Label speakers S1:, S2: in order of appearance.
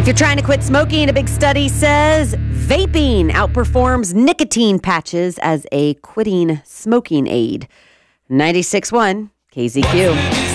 S1: If you're trying to quit smoking, a big study says vaping outperforms nicotine patches as a quitting smoking aid. 96.1 KZQ.